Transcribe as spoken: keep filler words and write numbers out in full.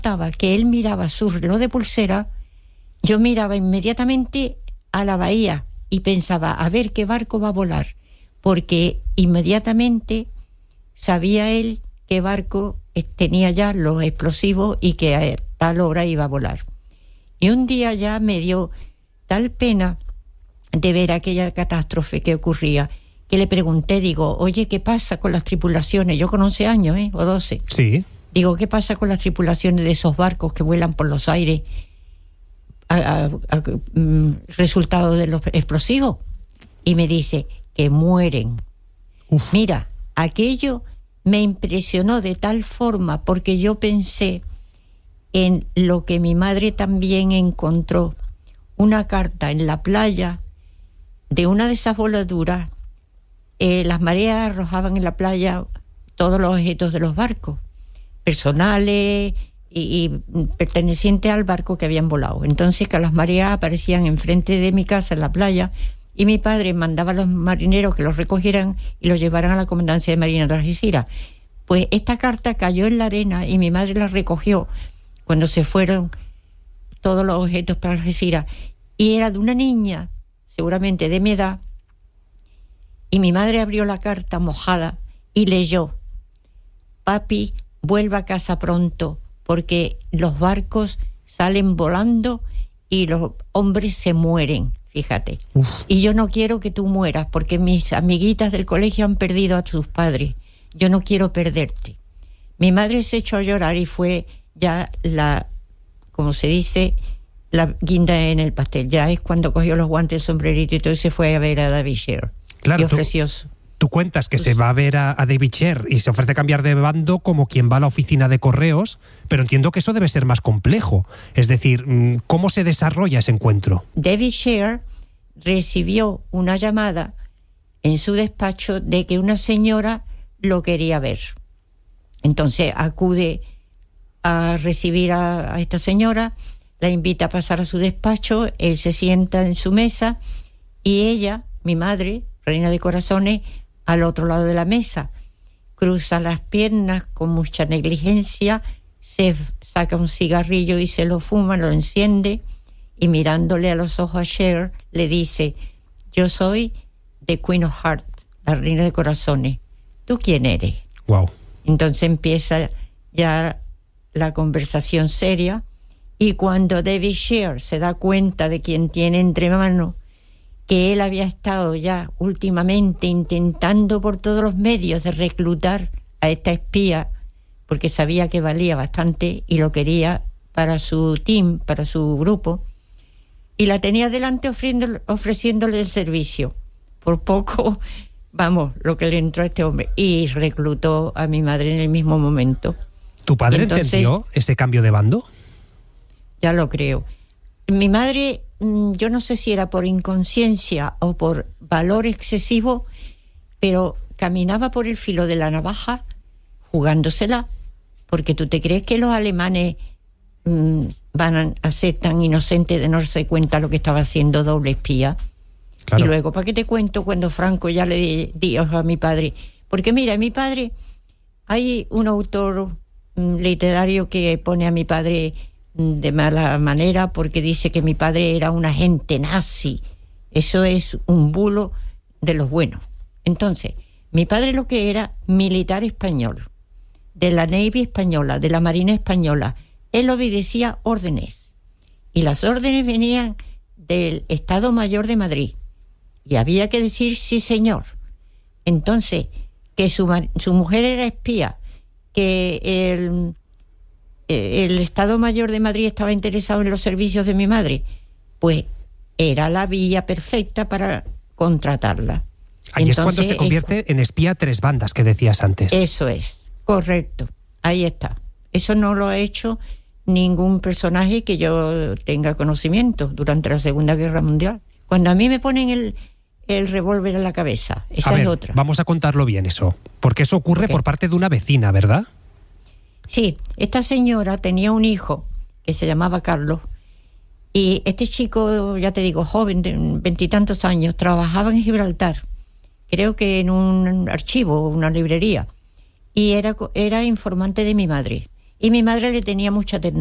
notaba que él miraba su reloj de pulsera, yo miraba inmediatamente a la bahía y pensaba, a ver qué barco va a volar, porque inmediatamente sabía él qué barco tenía ya los explosivos y que a tal hora iba a volar. Y un día ya me dio tal pena de ver aquella catástrofe que ocurría, que le pregunté, digo, oye, ¿qué pasa con las tripulaciones? Yo con once años, ¿eh? O doce. Sí. Digo, ¿qué pasa con las tripulaciones de esos barcos que vuelan por los aires a, a, a, um, resultado de los explosivos? Y me dice que mueren. Uf. Mira, aquello me impresionó de tal forma porque yo pensé en lo que mi madre también encontró, una carta en la playa de una de esas voladuras. Eh, las mareas arrojaban en la playa todos los objetos de los barcos, personales y, y pertenecientes al barco que habían volado. Entonces que las mareas aparecían enfrente de mi casa en la playa y mi padre mandaba a los marineros que los recogieran y los llevaran a la comandancia de Marina de Algeciras. Pues esta carta cayó en la arena y mi madre la recogió cuando se fueron todos los objetos para Algeciras, y era de una niña, seguramente de mi edad, y mi madre abrió la carta mojada y leyó: papi, vuelva a casa pronto, porque los barcos salen volando y los hombres se mueren, fíjate. Uf. Y yo no quiero que tú mueras, porque mis amiguitas del colegio han perdido a sus padres. Yo no quiero perderte. Mi madre se echó a llorar y fue ya la, como se dice, la guinda en el pastel. Ya es cuando cogió los guantes, el sombrerito y todo y se fue a ver a David Sher. Claro, y ofreció tú, tú cuentas que pues, se va a ver a, a David Sher y se ofrece cambiar de bando como quien va a la oficina de correos, pero entiendo que eso debe ser más complejo. Es decir, ¿cómo se desarrolla ese encuentro? David Sher recibió una llamada en su despacho de que una señora lo quería ver. Entonces acude a recibir a, a esta señora, la invita a pasar a su despacho, él se sienta en su mesa y ella, mi madre, reina de corazones, al otro lado de la mesa, cruza las piernas con mucha negligencia, se saca un cigarrillo y se lo fuma, lo enciende y mirándole a los ojos a Cher le dice: yo soy the Queen of Hearts, la reina de corazones. ¿Tú quién eres? Wow. Entonces empieza ya la conversación seria y cuando David Sher se da cuenta de quien tiene entre manos, que él había estado ya últimamente intentando por todos los medios de reclutar a esta espía porque sabía que valía bastante y lo quería para su team, para su grupo, y la tenía delante ofreciéndole, ofreciéndole el servicio. Por poco, vamos, lo que le entró a este hombre, y reclutó a mi madre en el mismo momento. ¿Tu padre entonces entendió ese cambio de bando? Ya lo creo. Mi madre, yo no sé si era por inconsciencia o por valor excesivo, pero caminaba por el filo de la navaja jugándosela, porque tú te crees que los alemanes mmm, van a ser tan inocentes de no darse cuenta lo que estaba haciendo doble espía. Claro. Y luego, ¿para qué te cuento cuando Franco ya le dijo a mi padre? Porque mira, mi padre, hay un autor mmm, literario que pone a mi padre de mala manera porque dice que mi padre era un agente nazi. Eso es un bulo de los buenos. Entonces, mi padre lo que era militar español, de la Navy española, de la Marina española. Él obedecía órdenes y las órdenes venían del Estado Mayor de Madrid y había que decir sí señor. Entonces, que su, su mujer era espía, que el el Estado Mayor de Madrid estaba interesado en los servicios de mi madre, pues era la vía perfecta para contratarla. Ahí Entonces, es cuando se convierte es, en espía tres bandas que decías antes. Eso es, correcto, ahí está. Eso no lo ha hecho ningún personaje que yo tenga conocimiento durante la Segunda Guerra Mundial. Cuando a mí me ponen el, el revólver en la cabeza, esa a ver, es otra. Vamos a contarlo bien eso, porque eso ocurre okay. por parte de una vecina, ¿verdad? Sí, esta señora tenía un hijo que se llamaba Carlos y este chico, ya te digo, joven, de veintitantos años, trabajaba en Gibraltar, creo que en un archivo, una librería, y era, era informante de mi madre. Y mi madre le tenía mucha ternura.